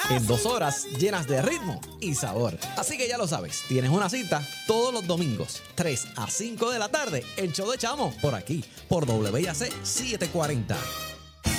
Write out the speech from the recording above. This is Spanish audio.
en 2 horas llenas de ritmo y sabor. Así que ya lo sabes, tienes una cita todos los domingos, 3 a 5 de la tarde, el show de Chamo, por aquí, por WIAC 740.